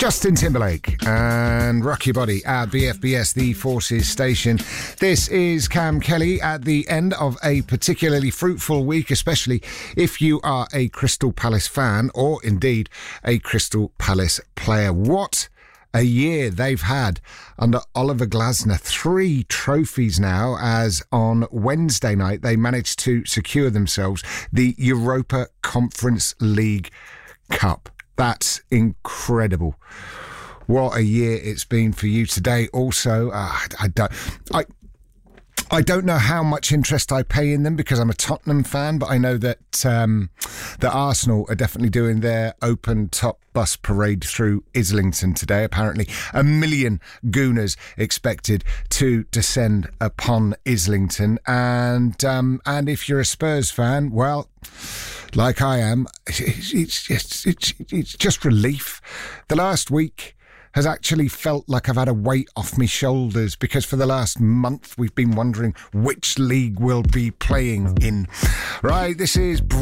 Justin Timberlake and Rock Your Body at BFBS, the Forces station. This is Cam Kelly at the end of a particularly fruitful week, especially if you are a Crystal Palace fan or indeed a Crystal Palace player. What a year they've had under Oliver Glasner. 3 trophies now, as on Wednesday night they managed to secure themselves the Europa Conference League Cup. That's incredible. What a year it's been for you today. Also, I don't know how much interest I pay in them because I'm a Tottenham fan, but I know that that Arsenal are definitely doing their open top bus parade through Islington today. Apparently 1 million Gooners expected to descend upon Islington. And if you're a Spurs fan, well, like I am, it's just relief. The last week has actually felt like I've had a weight off my shoulders because for the last month we've been wondering which league we'll be playing in. Right, this is